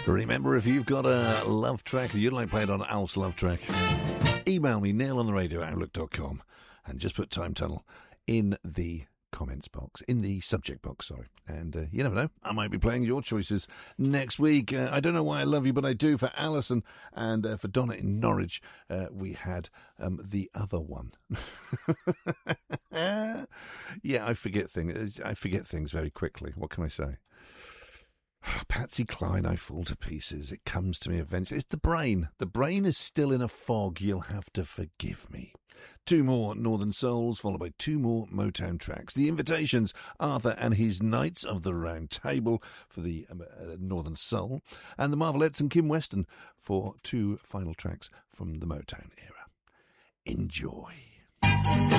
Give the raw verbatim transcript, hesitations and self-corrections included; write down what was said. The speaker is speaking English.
Remember, if you've got a love track you'd like played on Alf's Love Track, email me, neil on the radio outlook dot com, and just put Time Tunnel in the comments box, in the subject box, sorry. And uh, you never know, I might be playing your choices next week. Uh, I don't know why I love you, but I do. For Alison and uh, for Donna in Norwich, uh, we had um, the other one. Yeah, I forget things. I forget things very quickly. What can I say? Patsy Cline, I fall to pieces. It comes to me eventually. It's the brain. The brain is still in a fog. You'll have to forgive me. Two more Northern Souls, followed by two more Motown tracks. The Invitations, Arthur and his Knights of the Round Table for the um, uh, Northern Soul, and the Marvelettes and Kim Weston for two final tracks from the Motown era. Enjoy.